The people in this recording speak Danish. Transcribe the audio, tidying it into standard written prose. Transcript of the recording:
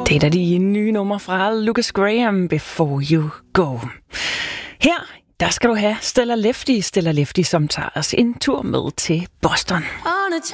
Det er da de nye numre fra Lucas Graham, Before You Go. Her, der skal du have Stella Lefty, som tager os en tur med til Boston. On a